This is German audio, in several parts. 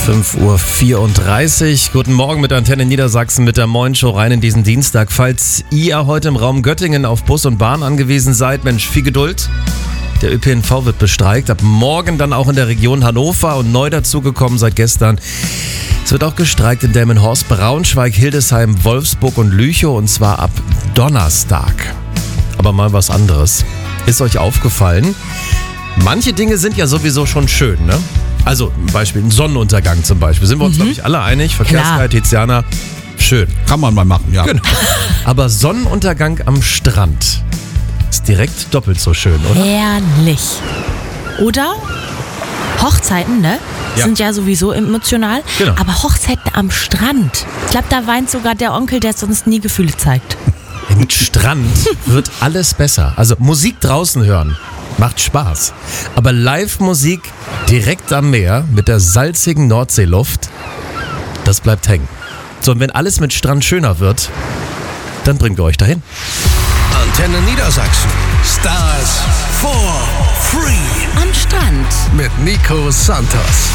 5:34 Uhr. Guten Morgen mit Antenne Niedersachsen mit der Moin Show rein in diesen Dienstag. Falls ihr heute im Raum Göttingen auf Bus und Bahn angewiesen seid, Mensch, viel Geduld. Der ÖPNV wird bestreikt. Ab morgen dann auch in der Region Hannover und neu dazugekommen seit gestern. Es wird auch gestreikt in Delmenhorst, Braunschweig, Hildesheim, Wolfsburg und Lüchow und zwar ab Donnerstag. Aber mal was anderes. Ist euch aufgefallen? Manche Dinge sind ja sowieso schon schön, ne? Also Beispiel ein Sonnenuntergang zum Beispiel. Sind wir uns, glaube ich, alle einig? Verkehrsfreiheit, Tiziana, schön. Kann man mal machen, ja. Genau. Aber Sonnenuntergang am Strand ist direkt doppelt so schön, oder? Herrlich. Oder Hochzeiten, ne? Ja. Sind ja sowieso emotional. Genau. Aber Hochzeiten am Strand. Ich glaube, da weint sogar der Onkel, der sonst nie Gefühle zeigt. Mit Strand wird alles besser. Also Musik draußen hören macht Spaß. Aber Live-Musik direkt am Meer mit der salzigen Nordseeluft, das bleibt hängen. So, und wenn alles mit Strand schöner wird, dann bringen wir euch dahin. Antenne Niedersachsen. Stars for free. Am Strand. Mit Nico Santos.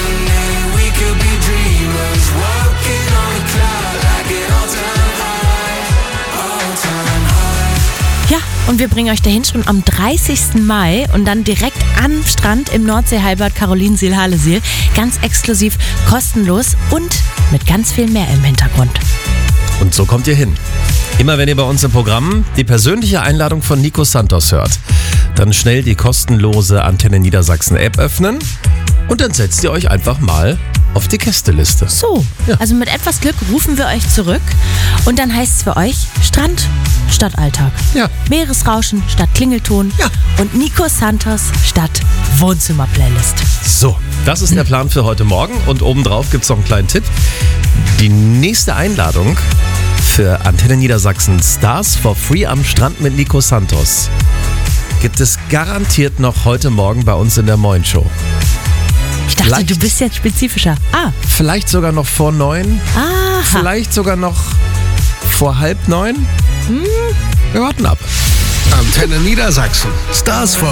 Ja, und wir bringen euch dahin schon am 30. Mai und dann direkt am Strand im Nordsee-Halbad Carolinensiel-Hallesil. Ganz exklusiv, kostenlos und mit ganz viel mehr im Hintergrund. Und so kommt ihr hin. Immer wenn ihr bei uns im Programm die persönliche Einladung von Nico Santos hört, dann schnell die kostenlose Antenne Niedersachsen App öffnen und dann setzt ihr euch einfach mal auf die Gästeliste. So, Ja. also mit etwas Glück rufen wir euch zurück und dann heißt es für euch Strand statt Alltag. Ja. Meeresrauschen statt Klingelton. Ja. Und Nico Santos statt Wohnzimmer-Playlist. So, das ist der Plan für heute Morgen und obendrauf gibt es noch einen kleinen Tipp. Die nächste Einladung für Antenne Niedersachsen Stars for free am Strand mit Nico Santos gibt es garantiert noch heute Morgen bei uns in der Moin Show. Ich dachte, Vielleicht- du bist jetzt spezifischer. Vielleicht sogar noch vor 9, Aha. vielleicht sogar noch vor 8:30. Wir warten ab. Antenne Niedersachsen. Stars for